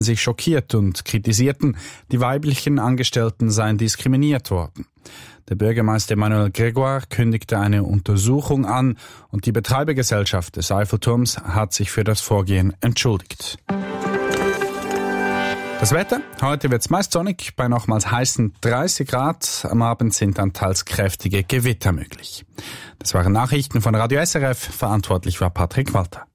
sich schockiert und kritisierten, die weiblichen Angestellten seien diskriminiert worden. Der Bürgermeister Emmanuel Grégoire kündigte eine Untersuchung an und die Betreibergesellschaft des Eiffelturms hat sich für das Vorgehen entschuldigt. Das Wetter? Heute wird's meist sonnig, bei nochmals heißen 30 Grad. Am Abend sind dann teils kräftige Gewitter möglich. Das waren Nachrichten von Radio SRF. Verantwortlich war Patrick Walter.